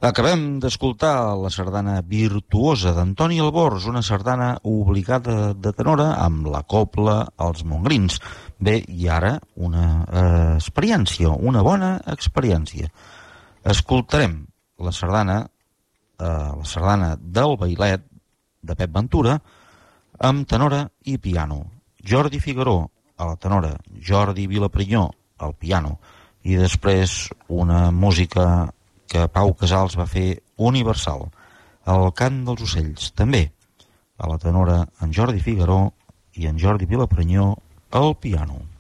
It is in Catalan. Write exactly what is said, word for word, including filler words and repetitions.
Acabem d'escoltar la sardana virtuosa d'Antoni Albors, una sardana obligada de tenora amb la cobla als Montgrins. Bé, i ara una eh, experiència, una bona experiència. Escoltarem la sardana, eh, la sardana del Bailet de Pep Ventura amb tenora i piano. Jordi Figaró a la tenora, Jordi Vilaprinyó al piano, i després una música que Pau Casals va fer universal, el cant dels ocells, també a la tenora en Jordi Figaró i en Jordi Vilaprinyó al piano.